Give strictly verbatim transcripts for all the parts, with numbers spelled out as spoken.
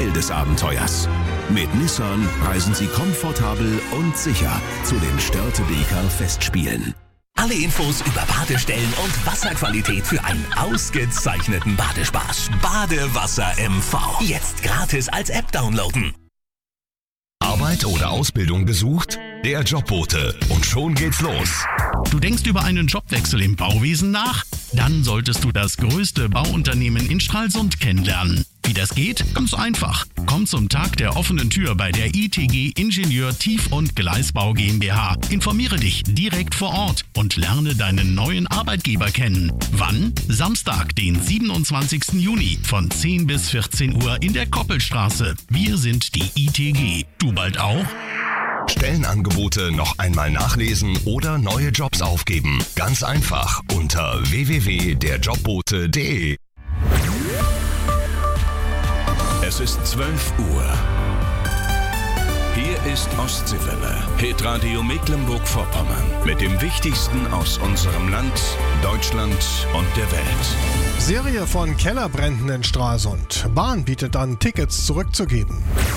Teil des Abenteuers. Mit Nissan reisen Sie komfortabel und sicher zu den Störtebeker Festspielen. Alle Infos über Badestellen und Wasserqualität für einen ausgezeichneten Badespaß. Badewasser M V. Jetzt gratis als App downloaden. Arbeit oder Ausbildung gesucht? Der Jobbote. Und schon geht's los. Du denkst über einen Jobwechsel im Bauwesen nach? Dann solltest du das größte Bauunternehmen in Stralsund kennenlernen. Wie das geht? Ganz einfach. Komm zum Tag der offenen Tür bei der I T G Ingenieur Tief- und Gleisbau GmbH. Informiere dich direkt vor Ort und lerne deinen neuen Arbeitgeber kennen. Wann? Samstag, den siebenundzwanzigsten Juni von zehn bis vierzehn Uhr in der Koppelstraße. Wir sind die I T G. Du bald auch? Stellenangebote noch einmal nachlesen oder neue Jobs aufgeben. Ganz einfach unter w w w punkt der jobbote punkt de. Es ist zwölf Uhr. Hier ist Ostseewelle, Hitradio Mecklenburg-Vorpommern. Mit dem Wichtigsten aus unserem Land, Deutschland und der Welt. Serie von Kellerbränden in Stralsund. Bahn bietet an, Tickets zurückzugeben.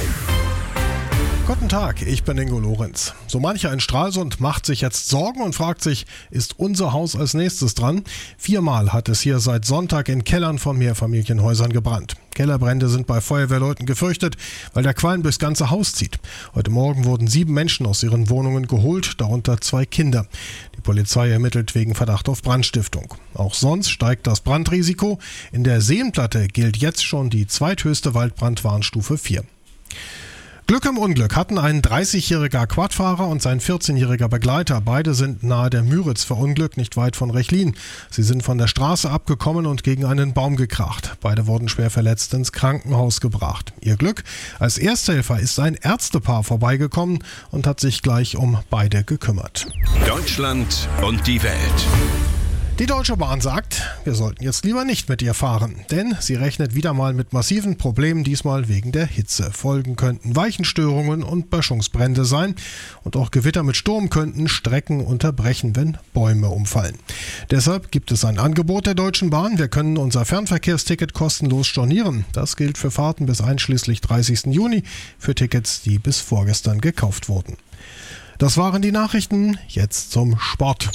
Guten Tag, ich bin Ingo Lorenz. So mancher in Stralsund macht sich jetzt Sorgen und fragt sich, ist unser Haus als nächstes dran? Viermal hat es hier seit Sonntag in Kellern von Mehrfamilienhäusern gebrannt. Kellerbrände sind bei Feuerwehrleuten gefürchtet, weil der Qualm durchs ganze Haus zieht. Heute Morgen wurden sieben Menschen aus ihren Wohnungen geholt, darunter zwei Kinder. Die Polizei ermittelt wegen Verdacht auf Brandstiftung. Auch sonst steigt das Brandrisiko. In der Seenplatte gilt jetzt schon die zweithöchste Waldbrandwarnstufe vier. Glück im Unglück hatten ein dreißigjähriger Quadfahrer und sein vierzehnjähriger Begleiter. Beide sind nahe der Müritz verunglückt, nicht weit von Rechlin. Sie sind von der Straße abgekommen und gegen einen Baum gekracht. Beide wurden schwer verletzt ins Krankenhaus gebracht. Ihr Glück: als Ersthelfer ist ein Ärztepaar vorbeigekommen und hat sich gleich um beide gekümmert. Deutschland und die Welt. Die Deutsche Bahn sagt, wir sollten jetzt lieber nicht mit ihr fahren, denn sie rechnet wieder mal mit massiven Problemen, diesmal wegen der Hitze. Folgen könnten Weichenstörungen und Böschungsbrände sein und auch Gewitter mit Sturm könnten Strecken unterbrechen, wenn Bäume umfallen. Deshalb gibt es ein Angebot der Deutschen Bahn. Wir können unser Fernverkehrsticket kostenlos stornieren. Das gilt für Fahrten bis einschließlich dreißigsten Juni, für Tickets, die bis vorgestern gekauft wurden. Das waren die Nachrichten, jetzt zum Sport.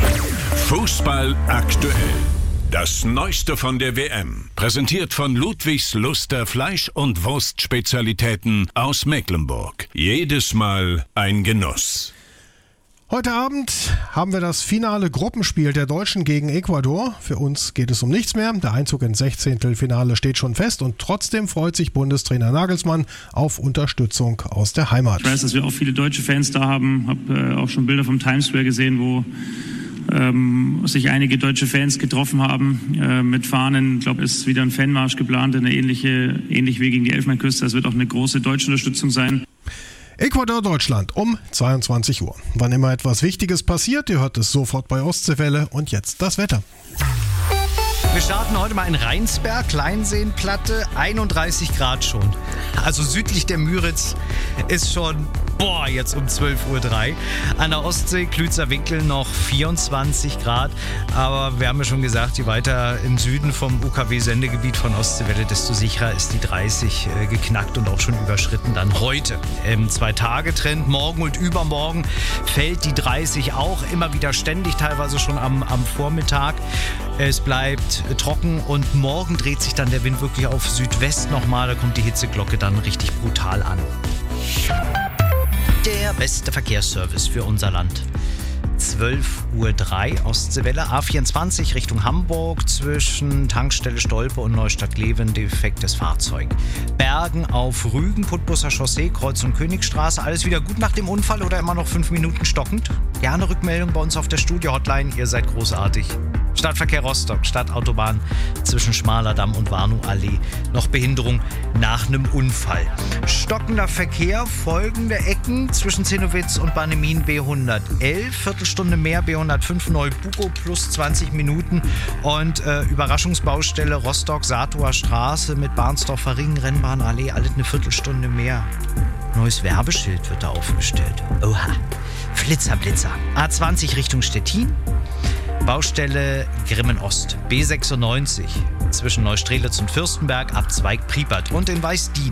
Fußball aktuell. Das Neueste von der W M. Präsentiert von Ludwigs Luster Fleisch- und Wurstspezialitäten aus Mecklenburg. Jedes Mal ein Genuss. Heute Abend haben wir das finale Gruppenspiel der Deutschen gegen Ecuador. Für uns geht es um nichts mehr. Der Einzug ins Sechzehntelfinale steht schon fest und trotzdem freut sich Bundestrainer Nagelsmann auf Unterstützung aus der Heimat. Ich weiß, dass wir auch viele deutsche Fans da haben. Ich habe äh, auch schon Bilder vom Times Square gesehen, wo ähm, sich einige deutsche Fans getroffen haben äh, mit Fahnen. Ich glaube, es ist wieder ein Fanmarsch geplant, eine ähnliche, ähnlich wie gegen die Elfenbeinküste. Es wird auch eine große deutsche Unterstützung sein. Ecuador-Deutschland um zweiundzwanzig Uhr. Wann immer etwas Wichtiges passiert, ihr hört es sofort bei Ostseewelle. Und jetzt das Wetter. Wir starten heute mal in Rheinsberg, Kleinseenplatte, einunddreißig Grad schon. Also südlich der Müritz ist schon, boah, jetzt um zwölf Uhr drei. An der Ostsee, Klützer Winkel noch vierundzwanzig Grad. Aber wir haben ja schon gesagt, je weiter im Süden vom U K W-Sendegebiet von Ostseewelle, desto sicherer ist die dreißig äh, geknackt und auch schon überschritten dann heute. Im Zwei-Tage-Trend, morgen und übermorgen fällt die dreißig auch immer wieder ständig, teilweise schon am, am Vormittag. Es bleibt trocken und morgen dreht sich dann der Wind wirklich auf Südwest nochmal. Da kommt die Hitzeglocke dann richtig brutal an. Der beste Verkehrsservice für unser Land. zwölf Uhr drei Ostseewelle, A vierundzwanzig Richtung Hamburg zwischen Tankstelle Stolpe und Neustadt-Glewen, defektes Fahrzeug. Bergen auf Rügen, Putbusser Chaussee, Kreuz- und Königstraße, alles wieder gut nach dem Unfall oder immer noch fünf Minuten stockend? Gerne Rückmeldung bei uns auf der Studio-Hotline, ihr seid großartig. Stadtverkehr Rostock, Stadtautobahn zwischen Schmalerdamm und Warnow-Allee. Noch Behinderung nach einem Unfall. Stockender Verkehr, folgende Ecken zwischen Zinnowitz und Bannemin B hundertelf. Viertelstunde mehr B hundertfünf Neubuko plus zwanzig Minuten. Und äh, Überraschungsbaustelle Rostock-Satower Straße mit Barnsdorfer Ring, Rennbahnallee, alles eine Viertelstunde mehr. Neues Werbeschild wird da aufgestellt. Oha. Flitzer, Blitzer. A zwanzig Richtung Stettin. Baustelle Grimmen Ost, B sechsundneunzig zwischen Neustrelitz und Fürstenberg, Abzweig Priepert und in Weißdien.